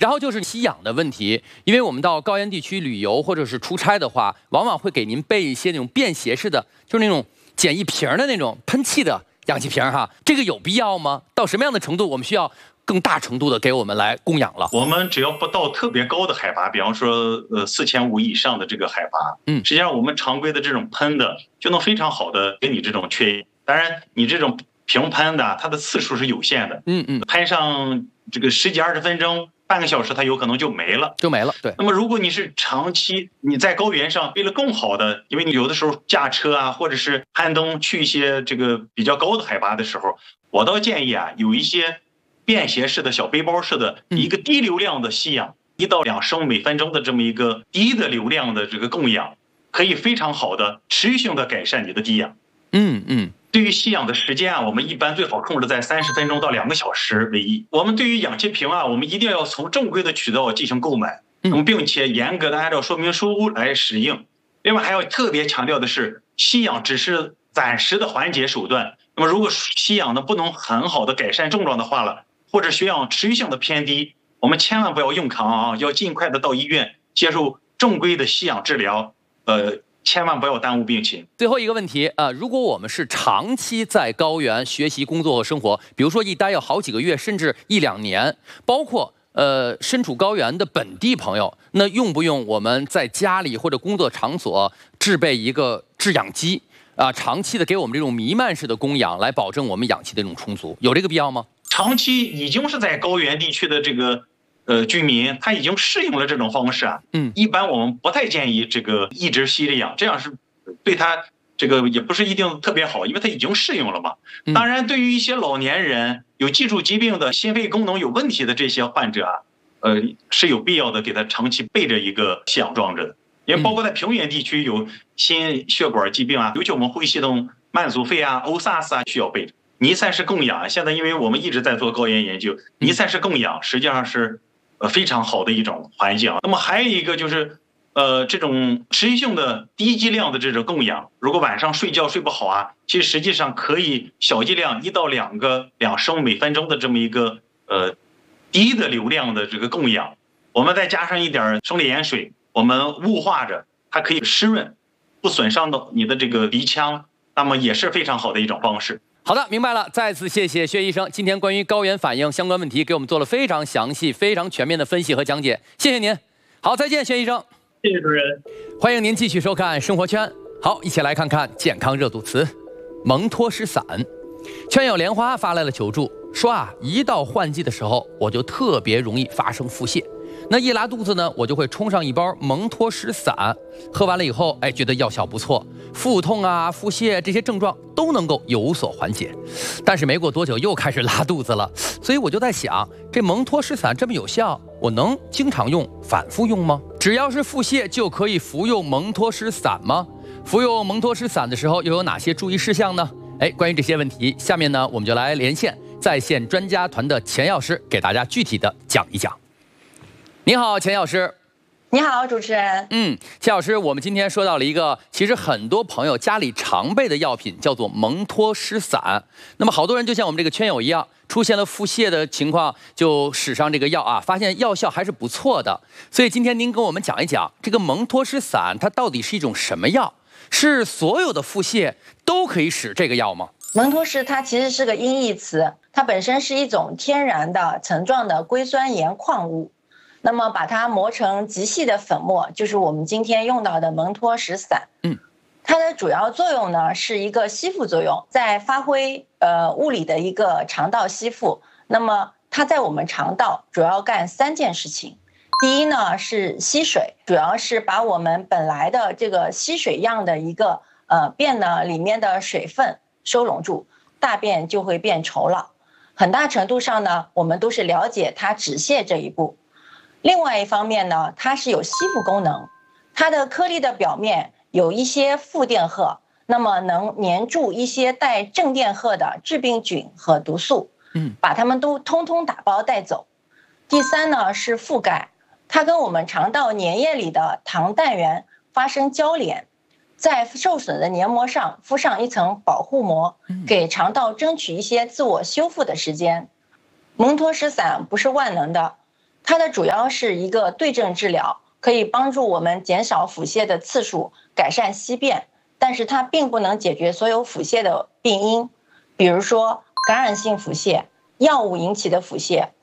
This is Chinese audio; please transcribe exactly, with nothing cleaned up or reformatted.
然后就是吸氧的问题，因为我们到高原地区旅游或者是出差的话，往往会给您备一些那种便携式的，就是那种简易瓶的那种喷气的氧气瓶哈，这个有必要吗？到什么样的程度我们需要更大程度的给我们来供氧了？ 我们只要不到特别高的海拔，比方说呃四千五以上的这个海拔， 嗯， 实际上我们常规的这种喷的就能非常好的给你这种缺氧。当然，你这种平喷的它的次数是有限的， 嗯嗯， 喷上这个十几二十分钟。半个小时，它有可能就没了， 就没了。对。 那么，如果你是长期你在高原上，为了更好的，因为你有的时候驾车啊，或者是攀登去一些这个比较高的海拔的时候，我倒建议啊，有一些便携式的小背包式的一个低流量的吸氧，一到两升每分钟的这么一个低的流量的这个供氧，可以非常好的持续性的改善你的低氧。 嗯嗯。 对于吸氧的时间啊，我们一般最好控制在三十分钟到两个小时为宜。我们对于氧气瓶啊，我们一定要从正规的渠道进行购买，那么并且严格的按照说明书来使用。另外还要特别强调的是，吸氧只是暂时的缓解手段。那么如果吸氧呢不能很好的改善症状的话了，或者血氧持续性的偏低，我们千万不要硬扛啊，要尽快的到医院接受正规的吸氧治疗。呃。千万不要耽误病情。 最后一个问题啊、呃，如果我们是长期在高原学习、工作和生活，比如说一待要好几个月，甚至一两年，包括呃身处高原的本地朋友，那用不用我们在家里或者工作场所制备一个制氧机啊、呃，长期的给我们这种弥漫式的供氧，来保证我们氧气的这种充足，有这个必要吗？ 长期已经是在高原地区的这个。呃，居民他已经适应了这种方式啊， 嗯， 一般我们不太建议这个一直吸着氧，这样是对他这个也不是一定特别好，因为他已经适应了嘛。当然，对于一些老年人、有基础疾病的、心肺功能有问题的这些患者啊，呃，是有必要的给他长期备着一个吸氧装置的，因为包括在平原地区有心血管疾病啊，尤其我们呼吸系统慢阻肺啊、欧萨斯啊需要备着。尼散式供氧，现在因为我们一直在做高原研究，尼散式供氧实际上是。呃，非常好的一种环境。那么还有一个就是，呃，这种持续性的低剂量的这种供氧，如果晚上睡觉睡不好啊，其实实际上可以小剂量一到两个两升每分钟的这么一个呃低的流量的这个供氧，我们再加上一点生理盐水，我们雾化着，它可以湿润，不损伤到你的这个鼻腔，那么也是非常好的一种方式。 好的，明白了。再次谢谢薛医生，今天关于高原反应相关问题给我们做了非常详细、非常全面的分析和讲解，谢谢您。好，再见，薛医生。 谢谢主任。 欢迎您继续收看《生活圈》。好，一起来看看健康热度词：蒙脱石散。圈友莲花发来了求助，说啊，一到换季的时候，我就特别容易发生腹泻。那一拉肚子呢，我就会冲上一包蒙脱石散，喝完了以后，哎，觉得药效不错，腹痛啊、腹泻这些症状都能够有所缓解。但是没过多久又开始拉肚子了，所以我就在想，这蒙脱石散这么有效，我能经常用、反复用吗？只要是腹泻就可以服用蒙脱石散吗？服用蒙脱石散的时候又有哪些注意事项呢？哎，关于这些问题，下面呢我们就来连线在线专家团的钱药师，给大家具体的讲一讲。你好，钱药师。 你好，主持人。 嗯，钱老师，我们今天说到了一个其实很多朋友家里常备的药品，叫做蒙脱石散。那么好多人就像我们这个圈友一样，出现了腹泻的情况，就使上这个药啊，发现药效还是不错的。所以今天您跟我们讲一讲，这个蒙脱石散它到底是一种什么药？是所有的腹泻都可以使这个药吗？ 蒙脱石它其实是个音译词，它本身是一种天然的层状的硅酸盐矿物。那么把它磨成极细的粉末，就是我们今天用到的蒙脱石散。 嗯， 它的主要作用呢是一个吸附作用，在发挥呃物理的一个肠道吸附。那么它在我们肠道主要干三件事情。第一呢是吸水，主要是把我们本来的这个吸水样的一个呃便呢里面的水分收拢住，大便就会变稠了。很大程度上呢，我们都是了解它止泻这一步。另外一方面呢，它是有吸附功能，它的颗粒的表面有一些负电荷，那么能粘住一些带正电荷的致病菌和毒素， 嗯， 把它们都通通打包带走。第三呢是覆盖，它跟我们肠道粘液里的糖氮源发生交联，在受损的黏膜上敷上一层保护膜，给肠道争取一些自我修复的时间。蒙脱石散不是万能的。 它的主要是一个对症治疗，可以帮助我们减少腹泻的次数，改善稀便，但是它并不能解决所有腹泻的病因，比如说感染性腹泻、药物引起的腹泻，